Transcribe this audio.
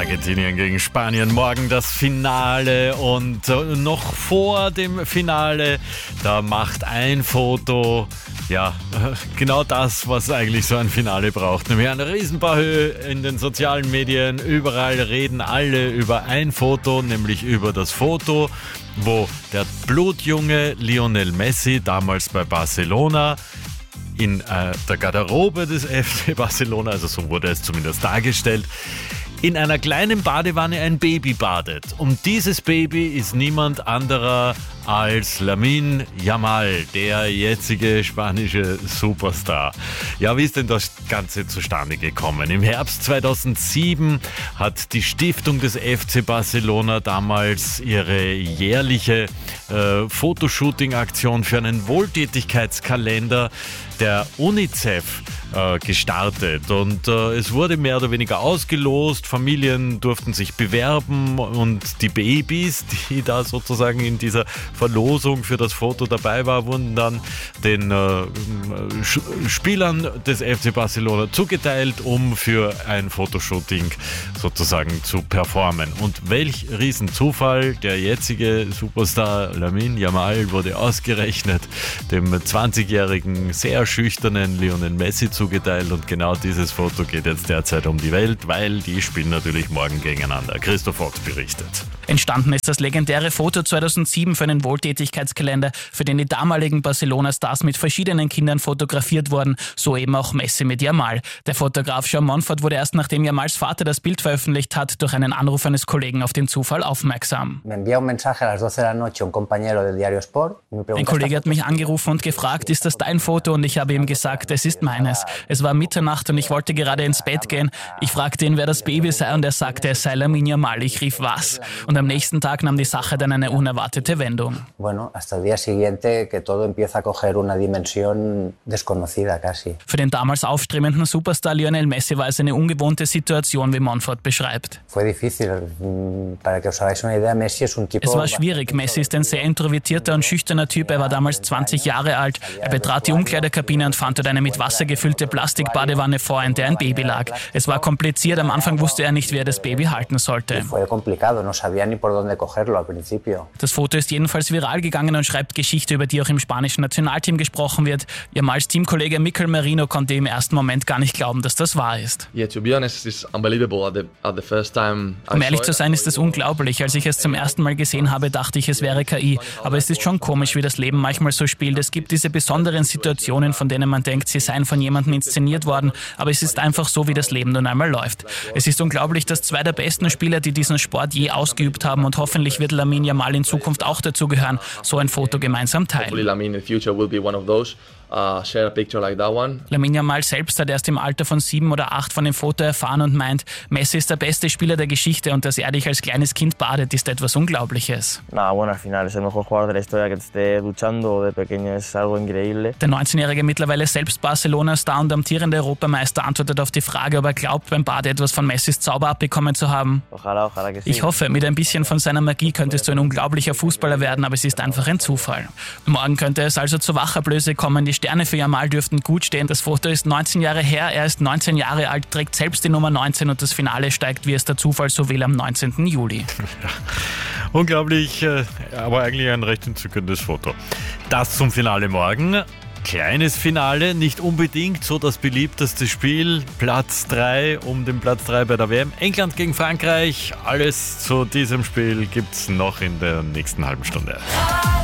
Argentinien gegen Spanien. Morgen das Finale und noch vor dem Finale, da macht ein Foto, ja, genau das, was eigentlich so ein Finale braucht. Nämlich eine Riesenbahö in den sozialen Medien. Überall reden alle über ein Foto, nämlich über das Foto, wo der blutjunge Lionel Messi, damals bei Barcelona, in der Garderobe des FC Barcelona, also so wurde es zumindest dargestellt, in einer kleinen Badewanne ein Baby badet. Und dieses Baby ist niemand anderer als Lamine Yamal, der jetzige spanische Superstar. Ja, wie ist denn das Ganze zustande gekommen? Im Herbst 2007 hat die Stiftung des FC Barcelona damals ihre jährliche Fotoshooting-Aktion für einen Wohltätigkeitskalender der UNICEF gestartet und es wurde mehr oder weniger ausgelost, Familien durften sich bewerben und die Babys, die da sozusagen in dieser Verlosung für das Foto dabei waren, wurden dann den Spielern des FC Barcelona zugeteilt, um für ein Fotoshooting sozusagen zu performen. Und welch Riesenzufall, der jetzige Superstar Lamine Yamal wurde ausgerechnet dem 20-jährigen, sehr schüchternen Lionel Messi zugeteilt und genau dieses Foto geht jetzt derzeit um die Welt, weil die spielen natürlich morgen gegeneinander. Christoph Fox berichtet. Entstanden ist das legendäre Foto 2007 für einen Wohltätigkeitskalender, für den die damaligen Barcelona-Stars mit verschiedenen Kindern fotografiert wurden, so eben auch Messi mit Yamal. Der Fotograf Joan Monfort wurde erst nachdem Yamals Vater das Bild veröffentlicht hat, durch einen Anruf eines Kollegen auf den Zufall aufmerksam. Ein Kollege hat mich angerufen und gefragt, ist das dein Foto? Und ich habe ihm gesagt, es ist meines. Es war Mitternacht und ich wollte gerade ins Bett gehen. Ich fragte ihn, wer das Baby sei und er sagte, es sei Lamine Yamal. Ich rief, was? Und am nächsten Tag nahm die Sache dann eine unerwartete Wendung. Für den damals aufstrebenden Superstar Lionel Messi war es eine ungewohnte Situation, wie Monfort beschreibt. Es war schwierig. Messi ist ein sehr introvertierter und schüchterner Typ. Er war damals 20 Jahre alt. Er betrat die Umkleidekabine und fand dort eine mit Wasser gefüllte Plastikbadewanne vor, in der ein Baby lag. Es war kompliziert. Am Anfang wusste er nicht, wie er das Baby halten sollte. Das Foto ist jedenfalls viral gegangen und schreibt Geschichte, über die auch im spanischen Nationalteam gesprochen wird. Yamals Teamkollege Mikel Merino konnte im ersten Moment gar nicht glauben, dass das wahr ist. Um ehrlich zu sein, ist es unglaublich. Als ich es zum ersten Mal gesehen habe, dachte ich, es wäre KI. Aber es ist schon komisch, wie das Leben manchmal so spielt. Es gibt diese besonderen Situationen, von denen man denkt, sie seien von jemandem inszeniert worden. Aber es ist einfach so, wie das Leben nun einmal läuft. Es ist unglaublich, dass zwei der besten Spieler, die diesen Sport je ausgeübt haben, und hoffentlich wird Lamine Yamal in Zukunft auch dazugehören, so ein Foto gemeinsam teilen. Lamine Yamal selbst hat erst im Alter von 7 oder 8 von dem Foto erfahren und meint, Messi ist der beste Spieler der Geschichte und dass er dich als kleines Kind badet, ist etwas Unglaubliches. Der 19-jährige mittlerweile selbst Barcelona-Star und amtierende Europameister antwortet auf die Frage, ob er glaubt, beim Bade etwas von Messis Zauber abbekommen zu haben. Ich hoffe, mit ein bisschen von seiner Magie könntest du ein unglaublicher Fußballer werden, aber es ist einfach ein Zufall. Morgen könnte es also zur Wachablöse kommen. Die Sterne für Yamal dürften gut stehen. Das Foto ist 19 Jahre her, er ist 19 Jahre alt, trägt selbst die Nummer 19 und das Finale steigt, wie es der Zufall so will, am 19. Juli. Unglaublich, aber eigentlich ein recht entzückendes Foto. Das zum Finale morgen. Kleines Finale, nicht unbedingt so das beliebteste Spiel. Platz 3 um den Platz 3 bei der WM. England gegen Frankreich. Alles zu diesem Spiel gibt's noch in der nächsten halben Stunde.